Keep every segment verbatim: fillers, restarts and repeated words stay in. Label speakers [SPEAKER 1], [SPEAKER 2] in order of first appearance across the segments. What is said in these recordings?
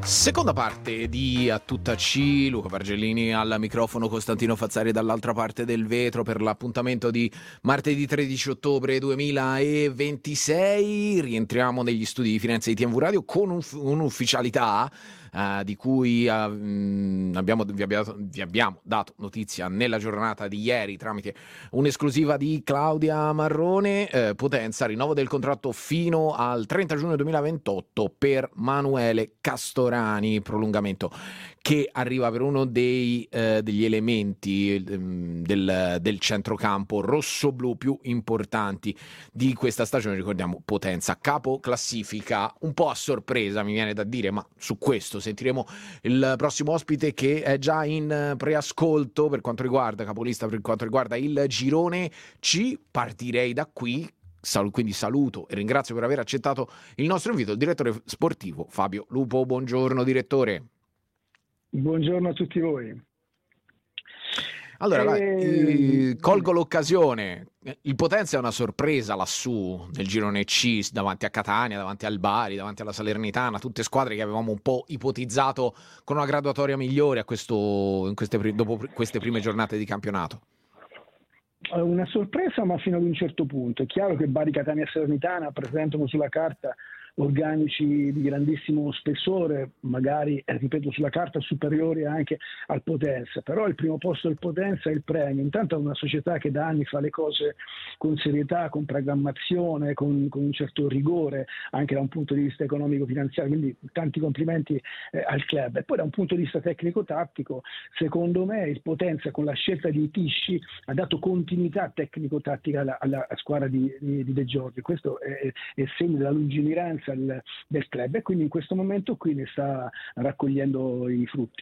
[SPEAKER 1] Seconda parte di A Tutta C, Luca Bargellini al microfono, Costantino Fazzari dall'altra parte del vetro per l'appuntamento di martedì tredici ottobre duemilaventisei. Rientriamo negli studi di Firenze di T M V Radio con un, un'ufficialità uh, di cui uh, mh, abbiamo, vi, abbiamo, vi abbiamo dato notizia nella giornata di ieri tramite un'esclusiva di Claudia Marrone. eh, Potenza, rinnovo del contratto fino al trenta giugno duemilaventotto per Manuele Castorani, prolungamento che arriva per uno dei, eh, degli elementi eh, del, del centrocampo rosso-blu più importanti di questa stagione. Ricordiamo Potenza, capo classifica, un po' a sorpresa mi viene da dire, ma su questo sentiremo il prossimo ospite che è già in preascolto per quanto riguarda capolista, per quanto riguarda il girone C. Partirei da qui. Quindi saluto e ringrazio per aver accettato il nostro invito il direttore sportivo Fabio Lupo. Buongiorno direttore.
[SPEAKER 2] Buongiorno a tutti voi.
[SPEAKER 1] Allora,
[SPEAKER 2] e...
[SPEAKER 1] vai, eh, colgo l'occasione. Il Potenza è una sorpresa lassù nel girone C, davanti a Catania, davanti al Bari, davanti alla Salernitana, tutte squadre che avevamo un po' ipotizzato con una graduatoria migliore a questo, in queste, dopo queste prime giornate di campionato.
[SPEAKER 2] Una sorpresa, ma fino ad un certo punto. È chiaro che Bari, Catania e Salernitana presentano sulla carta organici di grandissimo spessore, magari, ripeto, sulla carta superiori anche al Potenza, però il primo posto del Potenza è il premio. Intanto è una società che da anni fa le cose con serietà, con programmazione, con, con un certo rigore anche da un punto di vista economico-finanziario, quindi tanti complimenti eh, al club. E poi da un punto di vista tecnico-tattico, secondo me il Potenza con la scelta di Tisci ha dato continuità tecnico-tattica alla, alla squadra di, di, di De Giorgi. Questo è, è segno della lungimiranza del club e quindi in questo momento qui ne sta raccogliendo i frutti.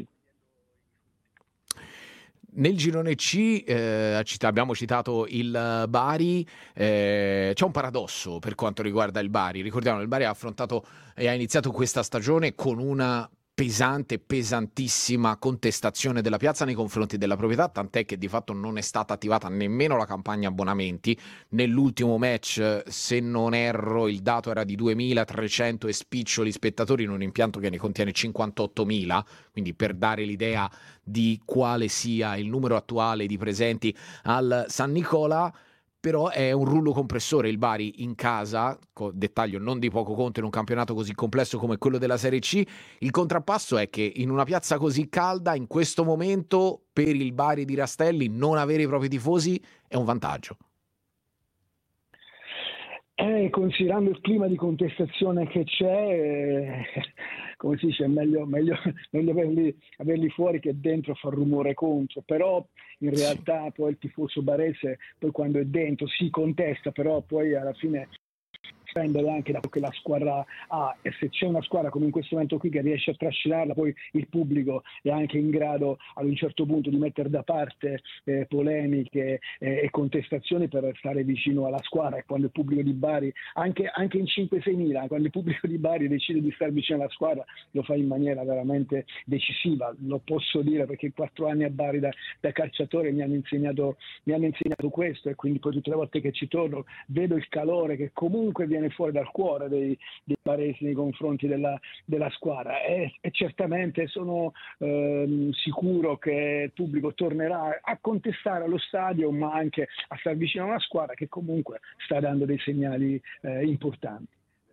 [SPEAKER 1] Nel girone C eh, abbiamo citato il Bari, eh, c'è un paradosso per quanto riguarda il Bari. Ricordiamo che il Bari ha affrontato e ha iniziato questa stagione con una pesante, pesantissima contestazione della piazza nei confronti della proprietà, tant'è che di fatto non è stata attivata nemmeno la campagna abbonamenti. Nell'ultimo match, se non erro, il dato era di duemilatrecento e spiccioli spettatori in un impianto che ne contiene cinquantottomila, quindi per dare l'idea di quale sia il numero attuale di presenti al San Nicola. Però è un rullo compressore il Bari in casa, dettaglio non di poco conto in un campionato così complesso come quello della Serie C. Il contrappasso è che in una piazza così calda, in questo momento, per il Bari di Rastelli, non avere i propri tifosi è un vantaggio.
[SPEAKER 2] Eh, considerando il clima di contestazione che c'è, eh, come si dice, è meglio, meglio, meglio averli, averli fuori che dentro far rumore contro. Però in realtà sì. Poi il tifoso barese, poi quando è dentro si contesta, però poi alla fine prendere anche da quello che la squadra ha, e se c'è una squadra come in questo momento qui che riesce a trascinarla, poi il pubblico è anche in grado ad un certo punto di mettere da parte eh, polemiche eh, e contestazioni per stare vicino alla squadra. E quando il pubblico di Bari, anche, anche in cinque sei mila, quando il pubblico di Bari decide di stare vicino alla squadra, lo fa in maniera veramente decisiva. Lo posso dire perché quattro anni a Bari da, da calciatore mi hanno insegnato mi hanno insegnato questo, e quindi poi tutte le volte che ci torno vedo il calore che comunque viene fuori dal cuore dei, dei baresi nei confronti della, della squadra, e, e certamente sono ehm, sicuro che il pubblico tornerà a contestare allo stadio, ma anche a star vicino a una squadra che comunque sta dando dei segnali eh, importanti.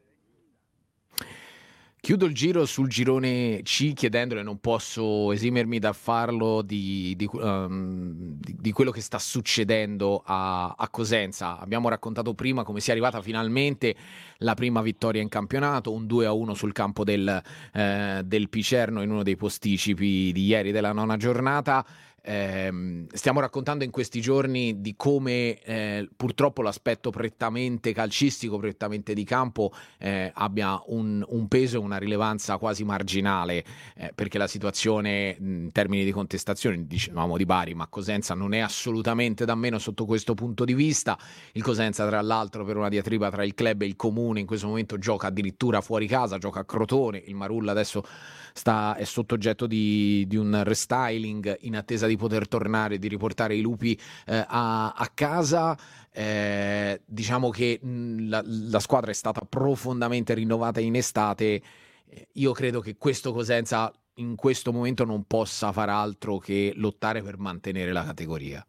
[SPEAKER 1] Chiudo il giro sul girone C chiedendole, non posso esimermi da farlo, di, di, um, di, di quello che sta succedendo a, a Cosenza. Abbiamo raccontato prima come sia arrivata finalmente la prima vittoria in campionato, un due a uno sul campo del, eh, del Picerno in uno dei posticipi di ieri della nona giornata. Eh, stiamo raccontando in questi giorni di come eh, purtroppo l'aspetto prettamente calcistico, prettamente di campo eh, abbia un, un peso e una rilevanza quasi marginale, eh, perché la situazione in termini di contestazione, dicevamo di Bari, ma Cosenza non è assolutamente da meno sotto questo punto di vista. Il Cosenza, tra l'altro, per una diatriba tra il club e il comune, in questo momento gioca addirittura fuori casa, gioca a Crotone. Il Marulla adesso sta, è sotto oggetto di, di un restyling in attesa di poter tornare, di riportare i lupi eh, a, a casa. Eh, diciamo che mh, la, la squadra è stata profondamente rinnovata in estate io credo che questo Cosenza in questo momento non possa far altro che lottare per mantenere la categoria.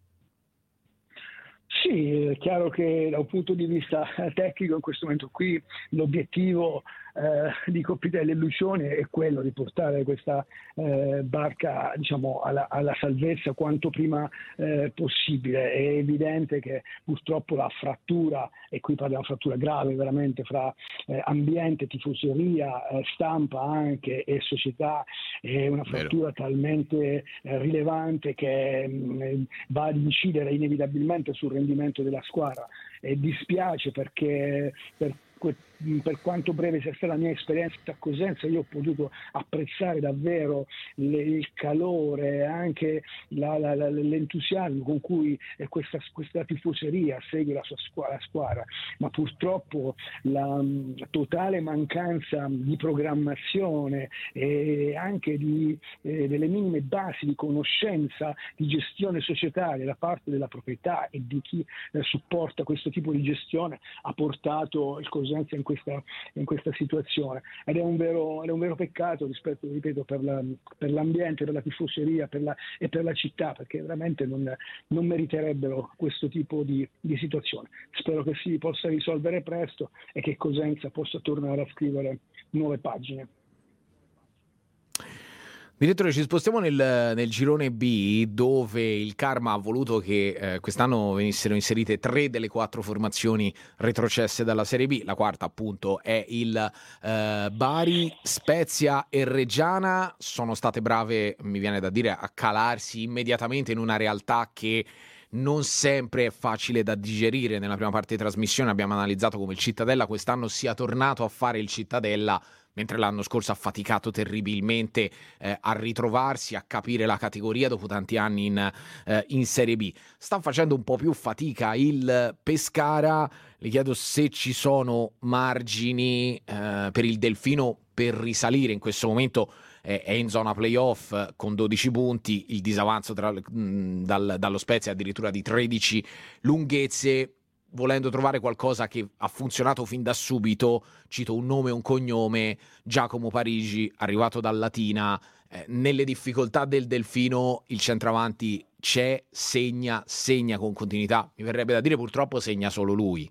[SPEAKER 2] Sì, è chiaro che da un punto di vista tecnico in questo momento qui l'obiettivo eh, di Coppitelli e Lucioni è quello di portare questa eh, barca, diciamo, alla, alla salvezza quanto prima eh, possibile. È evidente che purtroppo la frattura, e qui parliamo di una frattura grave veramente, fra eh, ambiente, tifoseria, eh, stampa anche e società, è una frattura Vero. talmente eh, rilevante che mh, va ad incidere inevitabilmente sul rendimento della squadra. E dispiace perché per per quanto breve sia stata la mia esperienza a Cosenza, io ho potuto apprezzare davvero le, il calore, anche la, la, la, l'entusiasmo con cui questa, questa tifoseria segue la sua squadra, la squadra. Ma purtroppo la, la totale mancanza di programmazione e anche di, eh, delle minime basi di conoscenza di gestione societaria da parte della proprietà e di chi eh, supporta questo tipo di gestione ha portato il Cosenza in questa, in questa situazione, ed è un vero, è un vero peccato rispetto, ripeto, per, la, per l'ambiente, per la tifoseria per la, e per la città, perché veramente non, non meriterebbero questo tipo di, di situazione. Spero che si possa risolvere presto e che Cosenza possa tornare a scrivere nuove pagine.
[SPEAKER 1] Direttore, ci spostiamo nel, nel girone B, dove il karma ha voluto che eh, quest'anno venissero inserite tre delle quattro formazioni retrocesse dalla Serie B. La quarta, appunto, è il eh, Bari. Spezia e Reggiana sono state brave, mi viene da dire, a calarsi immediatamente in una realtà che non sempre è facile da digerire. Nella prima parte di trasmissione abbiamo analizzato come il Cittadella quest'anno sia tornato a fare il Cittadella, mentre l'anno scorso ha faticato terribilmente eh, a ritrovarsi, a capire la categoria dopo tanti anni in, eh, in Serie B. Sta facendo un po' più fatica il Pescara. Le chiedo se ci sono margini eh, per il Delfino per risalire. In questo momento eh, è in zona playoff con dodici punti, il disavanzo tra, mh, dal, dallo Spezia è addirittura di tredici lunghezze. Volendo trovare qualcosa che ha funzionato fin da subito, cito un nome e un cognome: Giacomo Parigi, arrivato dal Latina. Eh, nelle difficoltà del Delfino il centravanti c'è, segna, segna con continuità. Mi verrebbe da dire purtroppo segna solo lui.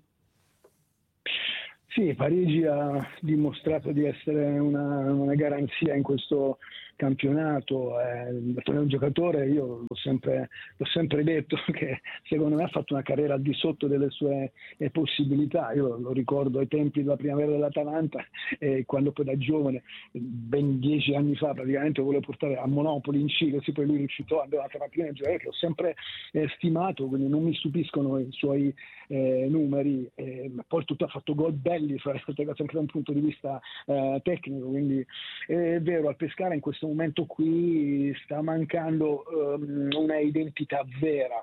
[SPEAKER 2] Sì, Parigi ha dimostrato di essere una, una garanzia in questo campionato, è un giocatore, io l'ho sempre, l'ho sempre detto, che secondo me ha fatto una carriera al di sotto delle sue eh, possibilità. Io lo ricordo ai tempi della primavera dell'Atalanta, eh, quando poi da giovane, ben dieci anni fa praticamente, volevo portare a Monopoli in C, così poi lui rifiutò, andava a Trapattino, che ho sempre eh, stimato, quindi non mi stupiscono i suoi eh, numeri, eh, poi tutto ha fatto gol belli, fra le altre cose, anche da un punto di vista eh, tecnico, quindi eh, è vero, al Pescara in questo momento qui sta mancando um, una identità vera,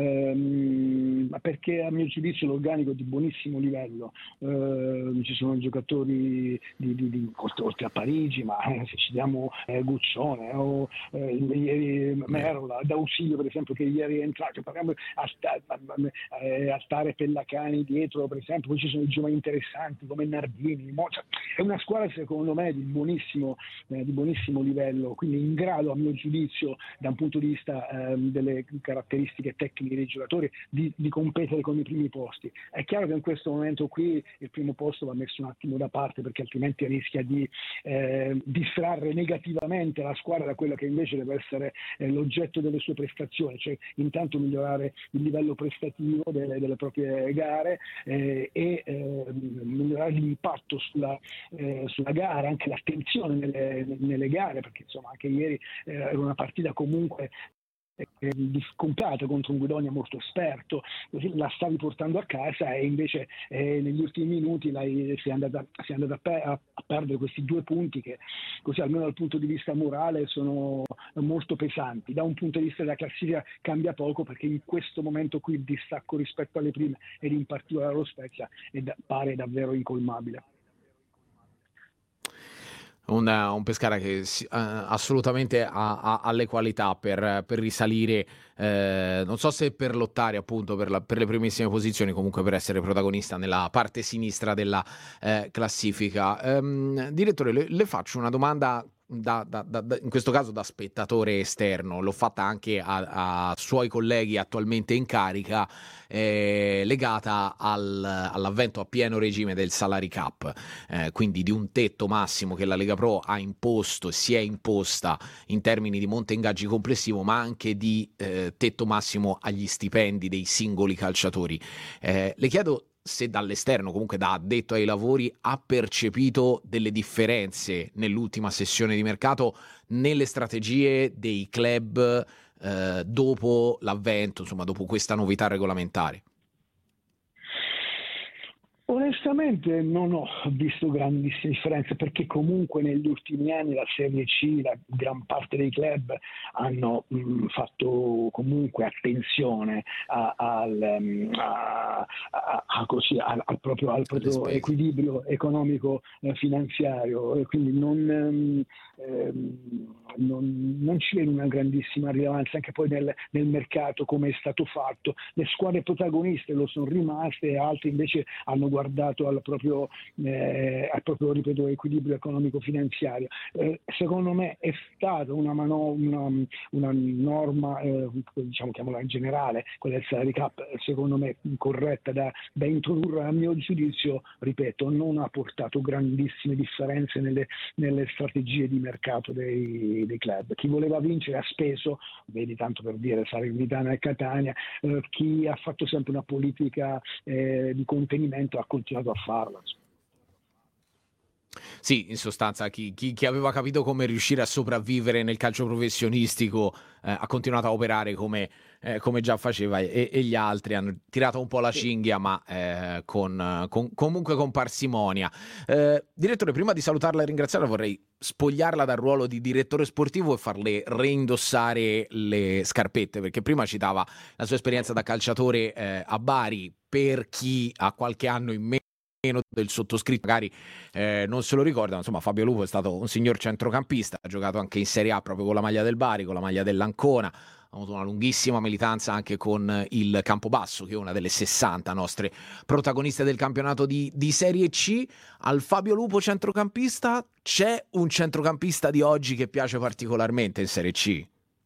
[SPEAKER 2] um, perché a mio giudizio l'organico è di buonissimo livello, uh, ci sono giocatori di, di, di, oltre a Parigi, ma eh, se ci diamo eh, Guccione o eh, ieri Merola, D'Ausilio per esempio, che ieri è entrato, parliamo a, a, a, a stare Pellacani dietro per esempio, poi ci sono i giovani interessanti come Nardini, Mozart. È una squadra secondo me di buonissimo, eh, di buonissimo livello, quindi in grado a mio giudizio da un punto di vista ehm, delle caratteristiche tecniche dei giocatori di, di competere con i primi posti. È chiaro che in questo momento qui il primo posto va messo un attimo da parte, perché altrimenti rischia di eh, distrarre negativamente la squadra da quello che invece deve essere eh, l'oggetto delle sue prestazioni, cioè intanto migliorare il livello prestativo delle, delle proprie gare eh, e eh, migliorare l'impatto sulla, eh, sulla gara, anche l'attenzione nelle, nelle gare, perché insomma anche ieri eh, era una partita comunque eh, complicata contro un Guidonia molto esperto, così la stavi portando a casa e invece eh, negli ultimi minuti lei si è andata, si è andata a, pe- a, a perdere questi due punti che così almeno dal punto di vista morale sono molto pesanti. Da un punto di vista della classifica cambia poco, perché in questo momento qui il distacco rispetto alle prime ed in particolare allo Spezia è da- pare davvero incolmabile.
[SPEAKER 1] un, un Pescara che si, uh, assolutamente ha, ha, ha le qualità per, per risalire, eh, non so se per lottare appunto per, la, per le primissime posizioni, comunque per essere protagonista nella parte sinistra della eh, classifica. Um, direttore, le, le faccio una domanda Da, da, da, in questo caso da spettatore esterno, l'ho fatta anche a, a suoi colleghi attualmente in carica, eh, legata al, all'avvento a pieno regime del salary cap, eh, quindi di un tetto massimo che la Lega Pro ha imposto e si è imposta in termini di monte ingaggi complessivo, ma anche di eh, tetto massimo agli stipendi dei singoli calciatori. Eh, le chiedo se dall'esterno, comunque da addetto ai lavori, ha percepito delle differenze nell'ultima sessione di mercato nelle strategie dei club eh, dopo l'avvento, insomma, dopo questa novità regolamentare.
[SPEAKER 2] Onestamente non ho visto grandissime differenze, perché comunque negli ultimi anni la Serie C, la gran parte dei club hanno mh, fatto comunque attenzione a, al, a, a, a così, al, al proprio, al proprio equilibrio economico eh, finanziario, e quindi non, ehm, non, non ci vedo una grandissima rilevanza anche poi nel, nel mercato come è stato fatto. Le squadre protagoniste lo sono rimaste, altre invece hanno guardato guardato al proprio, eh, al proprio ripeto, equilibrio economico-finanziario. Eh, secondo me è stata una, mano- una, una norma, eh, diciamo chiamola in generale, quella del salary cap, secondo me corretta da, da introdurre. A mio giudizio, ripeto, non ha portato grandissime differenze nelle, nelle strategie di mercato dei, dei club. Chi voleva vincere ha speso, vedi tanto per dire Salernitana e Catania, eh, chi ha fatto sempre una politica eh, di contenimento ha continuato a farla.
[SPEAKER 1] Sì, in sostanza chi, chi, chi aveva capito come riuscire a sopravvivere nel calcio professionistico eh, ha continuato a operare come, eh, come già faceva, e, e gli altri hanno tirato un po' la cinghia, ma eh, con, con, comunque con parsimonia. Eh, direttore, prima di salutarla e ringraziarla, vorrei spogliarla dal ruolo di direttore sportivo e farle reindossare le scarpette, perché prima citava la sua esperienza da calciatore eh, a Bari. Per chi ha qualche anno in meno del sottoscritto magari eh, non se lo ricorda, insomma Fabio Lupo è stato un signor centrocampista, ha giocato anche in Serie A proprio con la maglia del Bari, con la maglia dell'Ancona, ha avuto una lunghissima militanza anche con il Campobasso, che è una delle sessanta nostre protagoniste del campionato di, di Serie C. Al Fabio Lupo centrocampista c'è un centrocampista di oggi che piace particolarmente in Serie C?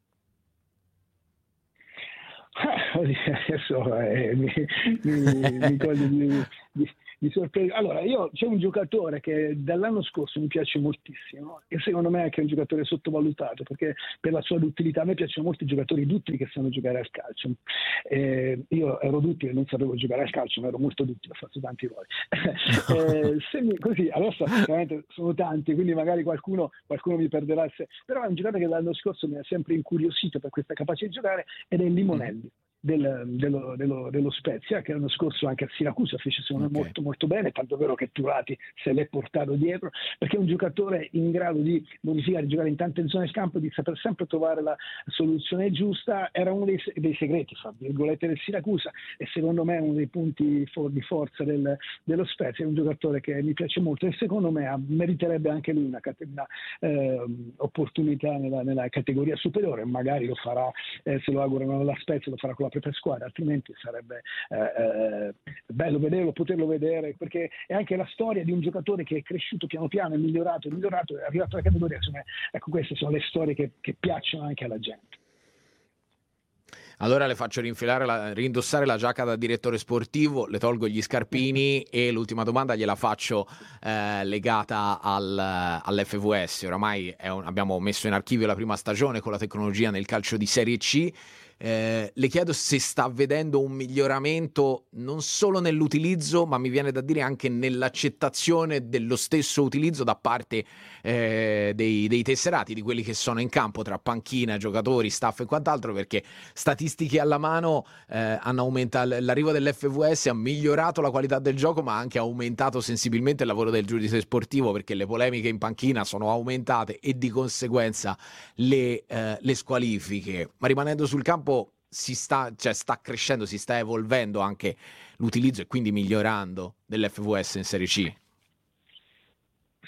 [SPEAKER 2] Adesso eh, mi, mi, mi coglie di, di, di sorpresa. Allora, io c'è un giocatore che dall'anno scorso mi piace moltissimo e secondo me è anche un giocatore sottovalutato, perché per la sua duttilità. A me piacciono molto i giocatori duttili che sanno giocare al calcio. Eh, io ero duttile e non sapevo giocare al calcio, ma ero molto duttile, ho fatto tanti ruoli. eh, se mi, così, adesso veramente sono tanti, quindi magari qualcuno, qualcuno mi perderà, se, però è un giocatore che dall'anno scorso mi ha sempre incuriosito per questa capacità di giocare, ed è Limonelli. Del, dello, dello, dello Spezia, che l'anno scorso anche a Siracusa fece secondo me okay. molto molto bene, tanto vero che Turati se l'è portato dietro, perché è un giocatore in grado di modificare, di giocare in tante zone del campo, di saper sempre trovare la soluzione giusta. Era uno dei, dei segreti, fra virgolette, del Siracusa, e secondo me è uno dei punti for, di forza del, dello Spezia. È un giocatore che mi piace molto e secondo me meriterebbe anche lui una, una eh, opportunità nella, nella categoria superiore. Magari lo farà, eh, se lo augurano alla Spezia, lo farà con la propria squadra, altrimenti sarebbe eh, bello vederlo, poterlo vedere, perché è anche la storia di un giocatore che è cresciuto piano piano, è migliorato, è migliorato, è arrivato alla categoria. Insomma, ecco, queste sono le storie che, che piacciono anche alla gente.
[SPEAKER 1] Allora le faccio rinfilare la, rindossare la giacca da direttore sportivo, le tolgo gli scarpini e l'ultima domanda gliela faccio eh, legata al, all'F V S. Oramai è un, abbiamo messo in archivio la prima stagione con la tecnologia nel calcio di Serie C. Eh, le chiedo se sta vedendo un miglioramento non solo nell'utilizzo, ma mi viene da dire anche nell'accettazione dello stesso utilizzo da parte eh, dei, dei tesserati, di quelli che sono in campo, tra panchina, giocatori, staff e quant'altro, perché statistiche alla mano eh, hanno aumentato, l'arrivo dell'F V S ha migliorato la qualità del gioco, ma ha anche aumentato sensibilmente il lavoro del giudice sportivo, perché le polemiche in panchina sono aumentate e di conseguenza le, eh, le squalifiche. Ma rimanendo sul campo, si sta, cioè sta crescendo, si sta evolvendo anche l'utilizzo e quindi migliorando dell'F V S in Serie C.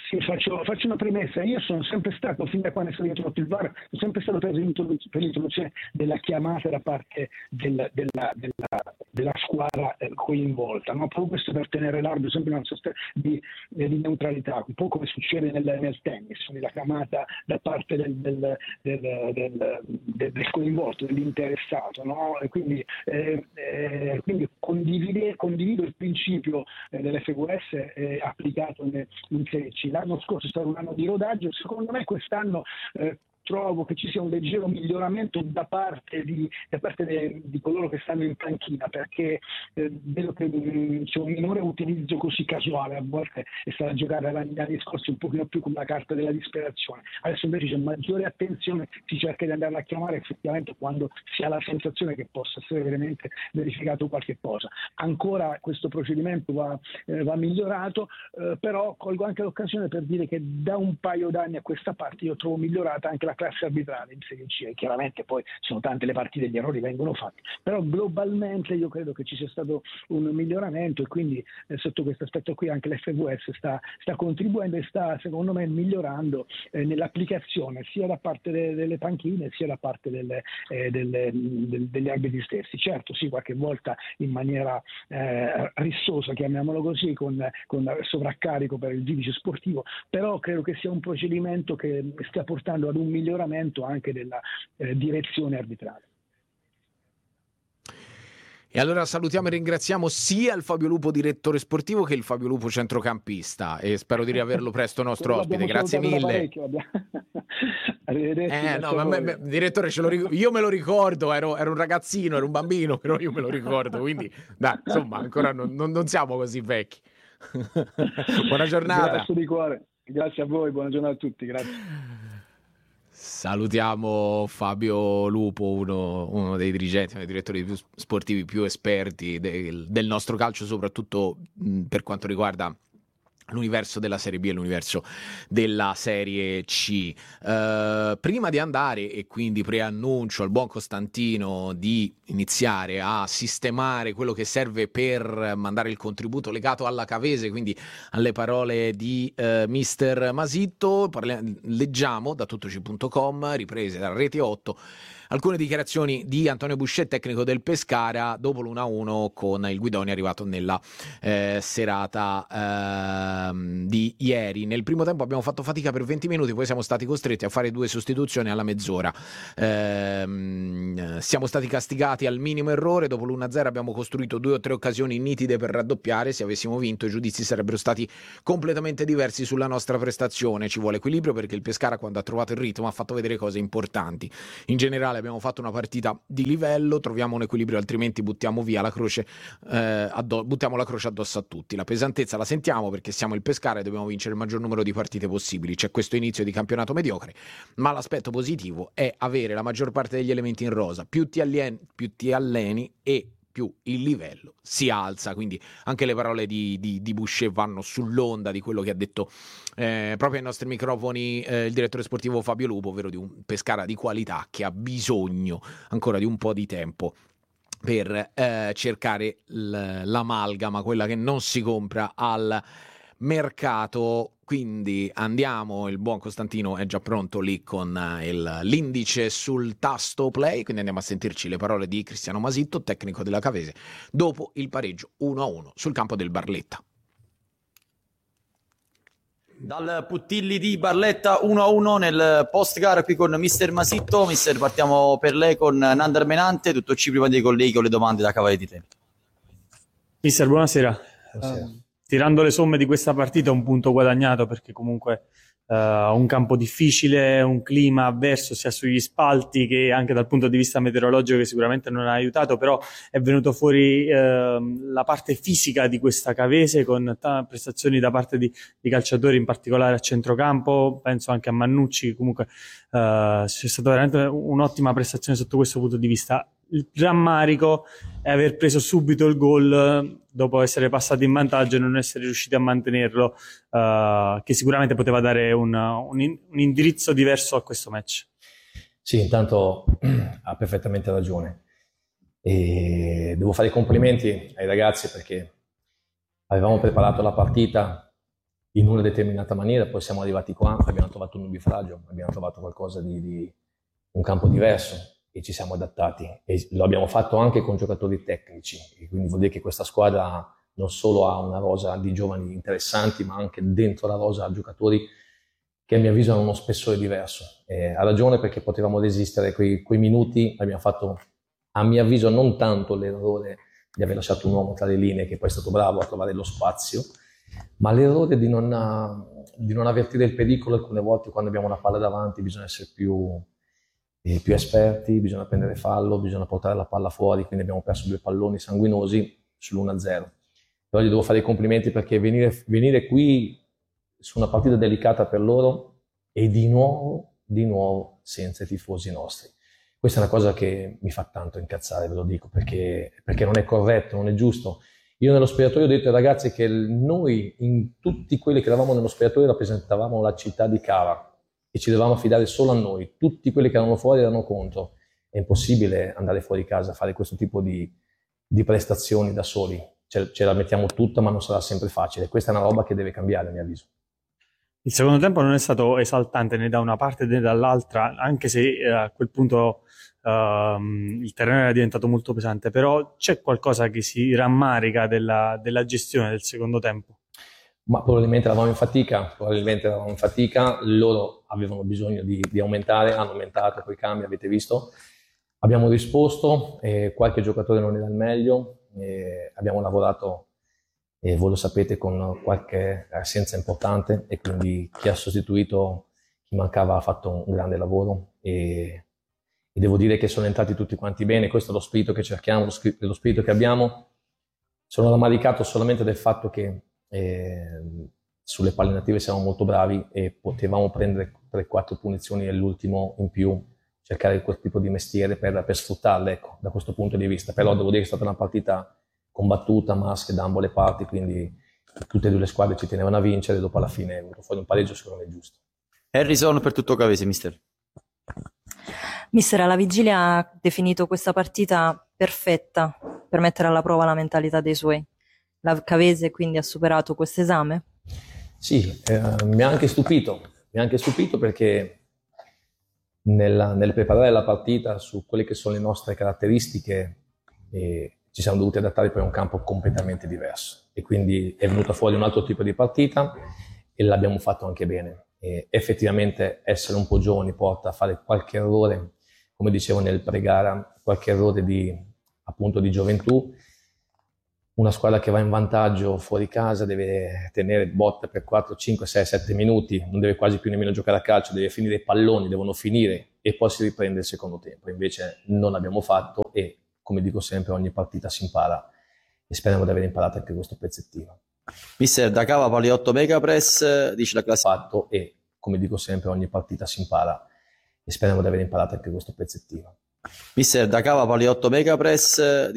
[SPEAKER 2] Sì, faccio, faccio una premessa. Io sono sempre stato, fin da quando è stato introdotto il V A R, sono sempre stato per l'introduzione della chiamata da parte del, della, della, della squadra coinvolta, no? Proprio questo per tenere l'arbitro sempre in una sorta di, di neutralità, un po' come succede nel, nel tennis, quindi la chiamata da parte del, del, del, del, del, del coinvolto, dell'interessato, no? E quindi, eh, eh, quindi condivide, condivido il principio eh, dell'F V S eh, applicato in, in Serie C. L'anno scorso è stato un anno di rodaggio, secondo me quest'anno eh, trovo che ci sia un leggero miglioramento da parte di, da parte de, di coloro che stanno in panchina, perché eh, vedo che mh, c'è un minore utilizzo così casuale, a volte è stato a giocare negli anni scorsi un pochino più con la carta della disperazione, adesso invece c'è maggiore attenzione, si cerca di andarla a chiamare effettivamente quando si ha la sensazione che possa essere veramente verificato qualche cosa. Ancora questo procedimento va, eh, va migliorato, eh, però colgo anche l'occasione per dire che da un paio d'anni a questa parte io trovo migliorata anche la classe arbitrale in Serie C, e chiaramente poi sono tante le partite, gli errori vengono fatti, però globalmente io credo che ci sia stato un miglioramento, e quindi eh, sotto questo aspetto qui anche l'F V S sta, sta contribuendo e sta secondo me migliorando eh, nell'applicazione sia da parte de, delle panchine sia da parte delle, eh, delle, del, degli arbitri stessi. Certo sì, qualche volta in maniera eh, rissosa, chiamiamolo così, con, con sovraccarico per il giudice sportivo, però credo che sia un procedimento che stia portando ad un miglioramento anche della eh, direzione arbitrale.
[SPEAKER 1] E allora salutiamo e ringraziamo sia il Fabio Lupo direttore sportivo che il Fabio Lupo centrocampista, e spero di riaverlo presto nostro ospite. Grazie mille. Eh, no, ma me, me, direttore, ce lo ric- io me lo ricordo, ero, ero un ragazzino, ero un bambino, però io me lo ricordo, quindi dai, insomma ancora non, non, non siamo così vecchi. Buona giornata.
[SPEAKER 2] Grazie di cuore. Grazie a voi, buona giornata a tutti, grazie.
[SPEAKER 1] Salutiamo Fabio Lupo, uno, uno dei dirigenti, uno dei direttori più sportivi più esperti del, del nostro calcio, soprattutto mh, per quanto riguarda l'universo della Serie B e l'universo della Serie C. Uh, prima di andare, e quindi preannuncio al buon Costantino di iniziare a sistemare quello che serve per mandare il contributo legato alla Cavese, quindi alle parole di uh, mister Masitto, parli- leggiamo da tuttoci punto com, riprese da Rete otto, alcune dichiarazioni di Antonio Buscè, tecnico del Pescara, dopo l'uno a uno con il Guidonia arrivato nella eh, serata eh, di ieri. Nel primo tempo abbiamo fatto fatica per venti minuti, poi siamo stati costretti a fare due sostituzioni alla mezz'ora. Eh, siamo stati castigati al minimo errore, dopo l'uno a zero abbiamo costruito due o tre occasioni nitide per raddoppiare, se avessimo vinto i giudizi sarebbero stati completamente diversi sulla nostra prestazione. Ci vuole equilibrio, perché il Pescara, quando ha trovato il ritmo, ha fatto vedere cose importanti. In generale abbiamo fatto una partita di livello, troviamo un equilibrio, altrimenti buttiamo via la croce, eh, addo- buttiamo la croce addosso a tutti. La pesantezza la sentiamo perché siamo il Pescara e dobbiamo vincere il maggior numero di partite possibili. C'è questo inizio di campionato mediocre, ma l'aspetto positivo è avere la maggior parte degli elementi in rosa. Più ti alleni, più ti alleni e più il livello si alza. Quindi anche le parole di, di, di Buscè vanno sull'onda di quello che ha detto eh, proprio ai nostri microfoni eh, il direttore sportivo Fabio Lupo, ovvero di un Pescara di qualità che ha bisogno ancora di un po' di tempo per eh, cercare l- l'amalgama, quella che non si compra al mercato. Quindi andiamo, il buon Costantino è già pronto lì con il, l'indice sul tasto play, quindi andiamo a sentirci le parole di Cristiano Masitto, tecnico della Cavese, dopo il pareggio uno a uno sul campo del Barletta.
[SPEAKER 3] Dal Puttilli di Barletta uno a uno nel post gara qui con mister Masitto. Mister, partiamo per lei con Nandar Menante, tutto ci prima dei colleghi con le domande da Cavale di Trento.
[SPEAKER 4] Mister, buonasera.
[SPEAKER 3] Buonasera.
[SPEAKER 4] Uh, tirando le somme di questa partita, un punto guadagnato, perché comunque uh, un campo difficile, un clima avverso sia sugli spalti che anche dal punto di vista meteorologico, che sicuramente non ha aiutato, però è venuto fuori uh, la parte fisica di questa Cavese con t- prestazioni da parte di, di calciatori, in particolare a centrocampo. Penso anche a Mannucci, che comunque uh, c'è stata veramente un'ottima prestazione sotto questo punto di vista. Il rammarico è aver preso subito il gol dopo essere passati in vantaggio e non essere riusciti a mantenerlo, uh, che sicuramente poteva dare un, un, in, un indirizzo diverso a questo match.
[SPEAKER 5] Sì, intanto ha perfettamente ragione. E devo fare i complimenti ai ragazzi, perché avevamo preparato la partita in una determinata maniera, poi siamo arrivati qua, abbiamo trovato un nubifragio, abbiamo trovato qualcosa di, di un campo diverso e ci siamo adattati, e lo abbiamo fatto anche con giocatori tecnici, e quindi vuol dire che questa squadra non solo ha una rosa di giovani interessanti, ma anche dentro la rosa ha giocatori che a mio avviso hanno uno spessore diverso. Eh, ha ragione, perché potevamo resistere quei, quei minuti, abbiamo fatto a mio avviso non tanto l'errore di aver lasciato un uomo tra le linee, che poi è stato bravo a trovare lo spazio, ma l'errore di non, di non avvertire il pericolo. Alcune volte quando abbiamo una palla davanti bisogna essere più, eh, più esperti, bisogna prendere fallo, bisogna portare la palla fuori, quindi abbiamo perso due palloni sanguinosi sull'uno a zero. Però gli devo fare i complimenti, perché venire, venire qui su una partita delicata per loro e di nuovo, di nuovo senza i tifosi nostri. Questa è una cosa che mi fa tanto incazzare, ve lo dico, perché, perché non è corretto, non è giusto. Io nello spogliatoio ho detto ai ragazzi che noi, in tutti quelli che eravamo nello spogliatoio, rappresentavamo la città di Cava e ci dovevamo affidare solo a noi. Tutti quelli che erano fuori erano contro. È impossibile andare fuori casa a fare questo tipo di, di prestazioni da soli. Ce, ce la mettiamo tutta, ma non sarà sempre facile. Questa è una roba che deve cambiare, a mio avviso.
[SPEAKER 4] Il secondo tempo non è stato esaltante né da una parte né dall'altra, anche se eh, a quel punto uh, il terreno era diventato molto pesante, però c'è qualcosa che si rammarica della, della gestione del secondo tempo?
[SPEAKER 5] Ma probabilmente eravamo in fatica, probabilmente eravamo in fatica, loro avevano bisogno di, di aumentare, hanno aumentato con i cambi, avete visto. Abbiamo risposto, eh, qualche giocatore non era il meglio, eh, abbiamo lavorato, e voi lo sapete, con qualche assenza importante, e quindi chi ha sostituito chi mancava ha fatto un grande lavoro, e, e devo dire che sono entrati tutti quanti bene. Questo è lo spirito che cerchiamo, lo, spirito, lo spirito che abbiamo. Sono rammaricato solamente del fatto che eh, sulle palle native siamo molto bravi e potevamo prendere tre quattro punizioni all'ultimo in più, cercare quel tipo di mestiere per, per sfruttarle, ecco, da questo punto di vista. Però devo dire che è stata una partita combattuta, maschia da ambo le parti, quindi tutte e due le squadre ci tenevano a vincere. Dopo alla fine è venuto fuori un pareggio secondo me giusto.
[SPEAKER 3] Harrison per tutto Cavese, mister.
[SPEAKER 6] Mister, alla vigilia ha definito questa partita perfetta per mettere alla prova la mentalità dei suoi. La Cavese quindi ha superato questo esame?
[SPEAKER 5] Sì, eh, mi ha anche stupito, mi ha anche stupito perché nel, nel preparare la partita su quelle che sono le nostre caratteristiche eh, ci siamo dovuti adattare poi a un campo completamente diverso, e quindi è venuta fuori un altro tipo di partita e l'abbiamo fatto anche bene. E effettivamente essere un po' giovani porta a fare qualche errore, come dicevo nel pre-gara, qualche errore di, appunto, di gioventù. Una squadra che va in vantaggio fuori casa deve tenere botta per quattro, cinque, sei, sette minuti, non deve quasi più nemmeno giocare a calcio, deve finire i palloni, devono finire e poi si riprende il secondo tempo. Invece non l'abbiamo fatto e, come dico sempre, ogni partita si impara e speriamo di aver imparato anche questo pezzettino.
[SPEAKER 3] Mister, da Cava Paliotto Megapress, dice la classe.
[SPEAKER 5] Fatto e, come dico sempre, ogni partita si impara e speriamo di aver imparato anche questo pezzettino.
[SPEAKER 3] Mister, da Cava Paliotto Megapress.